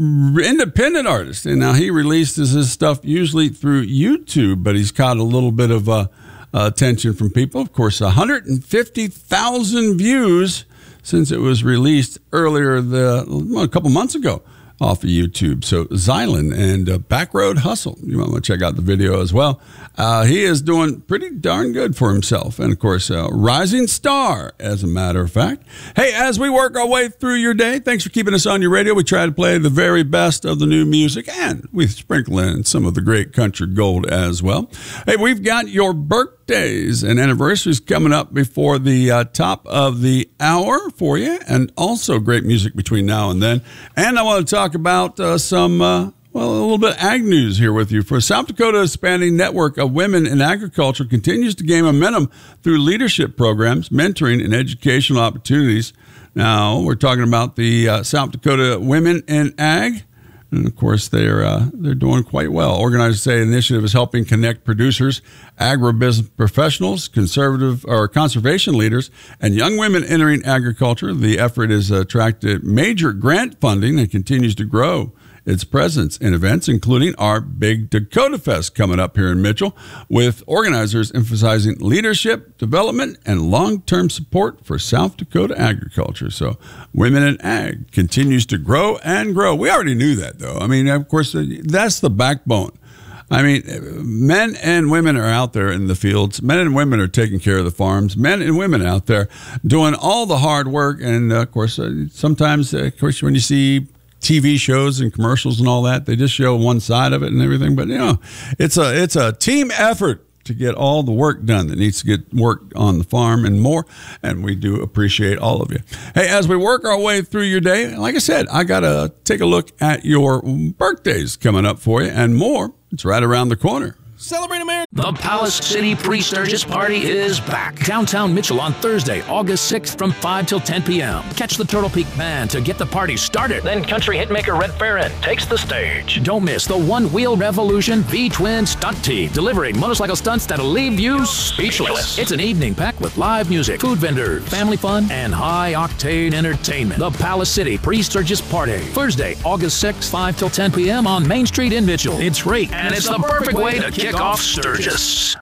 independent artist. And now he releases his stuff usually through YouTube, but he's caught a little bit of attention from people. Of course, 150,000 views since it was released earlier a couple months ago off of YouTube. So Xylan and Backroad Hustle. You might want to check out the video as well. He is doing pretty darn good for himself. And, of course, rising star, as a matter of fact. Hey, as we work our way through your day, thanks for keeping us on your radio. We try to play the very best of the new music, and we sprinkle in some of the great country gold as well. Hey, we've got your birthdays and anniversaries coming up before the top of the hour for you, and also great music between now and then. And I want to talk about a little bit of ag news here with you. For South Dakota, expanding network of women in agriculture continues to gain momentum through leadership programs, mentoring, and educational opportunities. Now, we're talking about the South Dakota Women in Ag. And, of course, they're doing quite well. Organizers say the initiative is helping connect producers, agribusiness professionals, conservation leaders, and young women entering agriculture. The effort has attracted major grant funding and continues to grow its presence in events, including our Big Dakota Fest coming up here in Mitchell, with organizers emphasizing leadership, development, and long-term support for South Dakota agriculture. So Women in Ag continues to grow and grow. We already knew that, though. I mean, of course, that's the backbone. I mean, men and women are out there in the fields. Men and women are taking care of the farms. Men and women out there doing all the hard work. And, of course, sometimes, when you see TV shows and commercials and all that, they just show one side of it and everything. But, it's a team effort to get all the work done that needs to get work on the farm and more. And we do appreciate all of you. Hey, as we work our way through your day, like I said, I got to take a look at your birthdays coming up for you and more. It's right around the corner. Celebrate America. The Palace City Pre-Sturgis Party is back. Downtown Mitchell on Thursday, August 6th from 5 till 10 p.m. Catch the Turtle Peak Band to get the party started. Then country hitmaker Red Farron takes the stage. Don't miss the One Wheel Revolution V-Twin Stunt Team, delivering motorcycle stunts that'll leave you speechless. It's an evening packed with live music, food vendors, family fun, and high-octane entertainment. The Palace City Pre-Sturgis Party, Thursday, August 6th, 5 till 10 p.m. on Main Street in Mitchell. It's free, and it's the perfect way to kick off Sturgis.